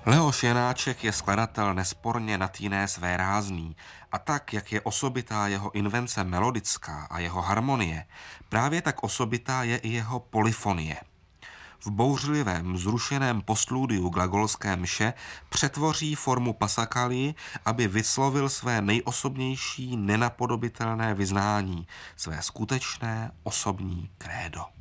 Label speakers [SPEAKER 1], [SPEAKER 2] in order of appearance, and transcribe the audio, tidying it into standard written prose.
[SPEAKER 1] Leoš Janáček je skladatel nesporně nad jiné své rázný a tak, jak je osobitá jeho invence melodická a jeho harmonie, právě tak osobitá je i jeho polyfonie. V bouřlivém, zrušeném postludiu glagolské mše přetvoří formu pasacalii, aby vyslovil své nejosobnější, nenapodobitelné vyznání, své skutečné osobní krédo.